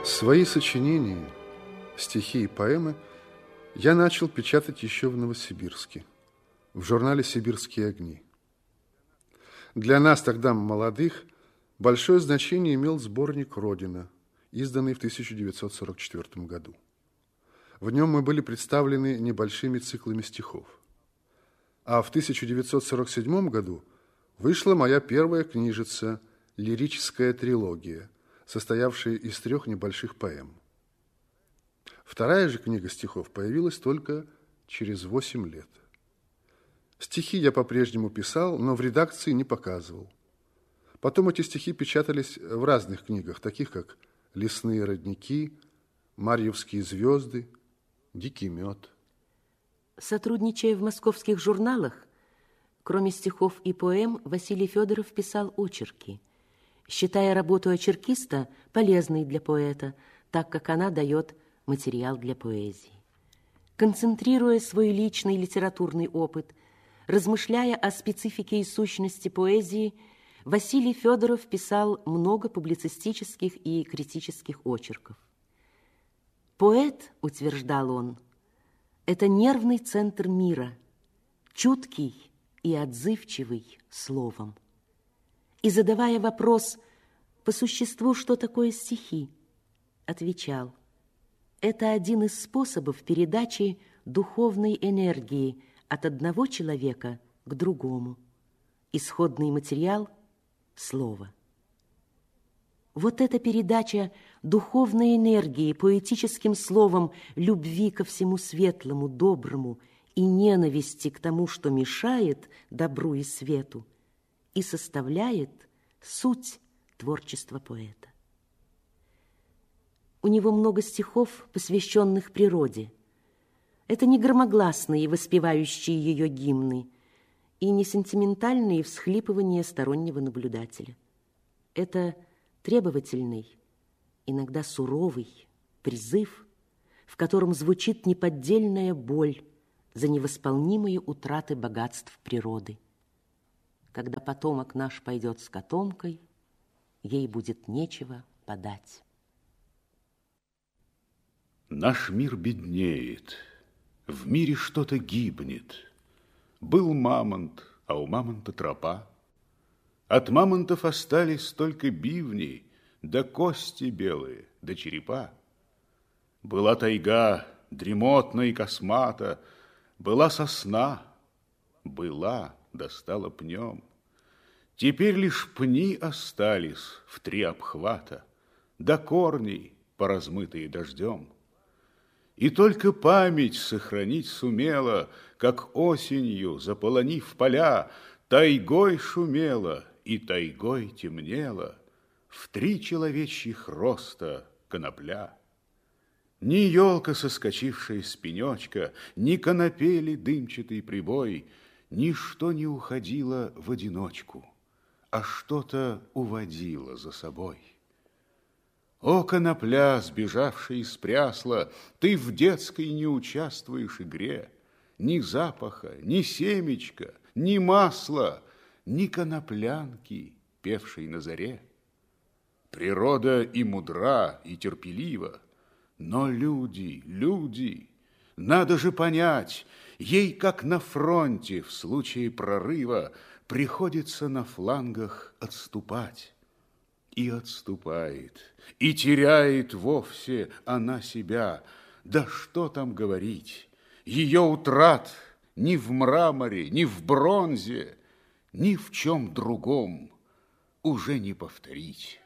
Свои сочинения, стихи и поэмы я начал печатать еще в Новосибирске, в журнале «Сибирские огни». Для нас, тогда молодых, большое значение имел сборник «Родина», изданный в 1944 году. В нем мы были представлены небольшими циклами стихов. А в 1947 году вышла моя первая книжица «Лирическая трилогия», состоявшая из 3 небольших поэм. Вторая же книга стихов появилась только через 8 лет. Стихи я по-прежнему писал, но в редакции не показывал. Потом эти стихи печатались в разных книгах, таких как «Лесные родники», «Марьевские звезды», «Дикий мед». Сотрудничая в московских журналах, кроме стихов и поэм, Василий Федоров писал очерки, считая работу очеркиста полезной для поэта, так как она дает материал для поэзии. Концентрируя свой личный литературный опыт, размышляя о специфике и сущности поэзии, Василий Федоров писал много публицистических и критических очерков. Поэт, утверждал он, это нервный центр мира, чуткий и отзывчивый словом. И, задавая вопрос по существу, что такое стихи, отвечал: это один из способов передачи духовной энергии от одного человека к другому. Исходный материал – слово. Вот эта передача духовной энергии поэтическим словом любви ко всему светлому, доброму и ненависти к тому, что мешает добру и свету, и составляет суть творчества поэта. У него много стихов, посвященных природе. Это не громогласные, воспевающие ее гимны, и не сентиментальные всхлипывания стороннего наблюдателя. Это требовательный, иногда суровый призыв, в котором звучит неподдельная боль за невосполнимые утраты богатств природы. Когда потомок наш пойдет с котомкой, ей будет нечего подать. Наш мир беднеет, в мире что-то гибнет. Был мамонт, а у мамонта тропа. От мамонтов остались только бивни, да кости белые, да черепа. Была тайга, дремотна и космата, была сосна, была, да стала пнем. Теперь лишь пни остались в 3 обхвата, да корни, поразмытые дождем. И только память сохранить сумела, как осенью, заполонив поля, тайгой шумела и тайгой темнела в 3 человечьих роста конопля. Ни елка, соскочившая с пенечка, ни конопели дымчатый прибой, ничто не уходило в одиночку, а что-то уводило за собой. О, конопля, сбежавшая из прясла, ты в детской не участвуешь игре. Ни запаха, ни семечка, ни масла, ни коноплянки, певшей на заре. Природа и мудра, и терпелива, но люди, надо же понять, ей, как на фронте в случае прорыва, приходится на флангах отступать. И отступает, и теряет вовсе она себя. Да что там говорить, ее утрат ни в мраморе, ни в бронзе, ни в чем другом уже не повторить.